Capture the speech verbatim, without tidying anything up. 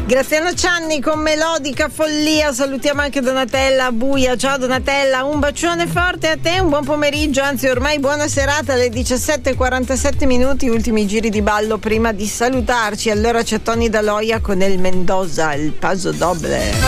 Graziano Cianni con Melodica Follia. Salutiamo anche Donatella Buia. Ciao Donatella, un bacione forte a te, un buon pomeriggio, anzi ormai buona serata, alle diciassette e quarantasette minuti, ultimi giri di ballo prima di salutarci. Allora c'è Tony Daloia con El Mendoza, il Paso Doble.